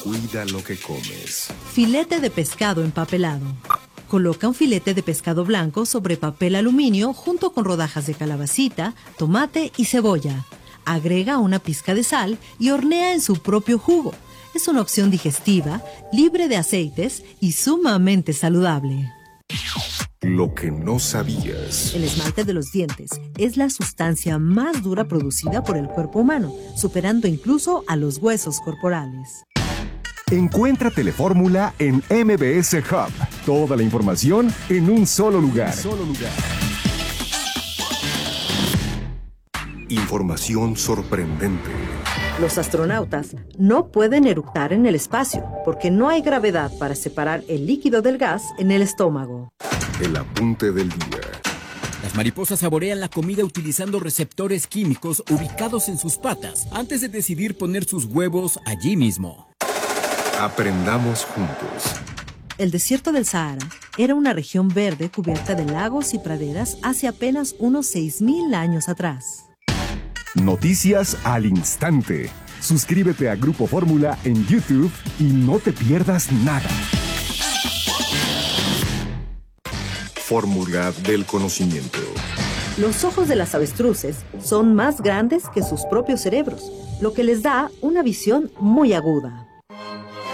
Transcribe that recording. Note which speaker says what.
Speaker 1: Cuida lo que comes.
Speaker 2: Filete de pescado empapelado. Coloca un filete de pescado blanco sobre papel aluminio junto con rodajas de calabacita, tomate y cebolla. Agrega una pizca de sal y hornea en su propio jugo. Es una opción digestiva, libre de aceites y sumamente saludable.
Speaker 1: Lo que no sabías.
Speaker 2: El esmalte de los dientes es la sustancia más dura producida por el cuerpo humano, superando incluso a los huesos corporales.
Speaker 3: Encuentra Telefórmula en MBS Hub. Toda la información en un solo lugar.
Speaker 1: Información sorprendente.
Speaker 2: Los astronautas no pueden eructar en el espacio porque no hay gravedad para separar el líquido del gas en el estómago.
Speaker 1: El apunte del día.
Speaker 4: Las mariposas saborean la comida utilizando receptores químicos ubicados en sus patas antes de decidir poner sus huevos allí mismo.
Speaker 1: Aprendamos juntos.
Speaker 2: El desierto del Sahara era una región verde cubierta de lagos y praderas hace apenas unos 6.000 años atrás.
Speaker 3: Noticias al instante. Suscríbete a Grupo Fórmula en YouTube y no te pierdas nada.
Speaker 1: Fórmula del conocimiento.
Speaker 2: Los ojos de las avestruces son más grandes que sus propios cerebros, lo que les da una visión muy aguda.